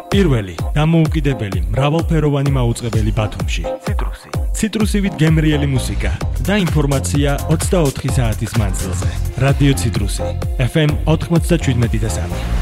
პირველი, დამოუკიდებელი, მრავალფეროვანი მაუწყებელი ბათუმში. ციტრუსივით გემრიელი მუსიკა და ინფორმაცია 24 საათის მანძილზე. რადიო ციტრუსი, FM 97.3.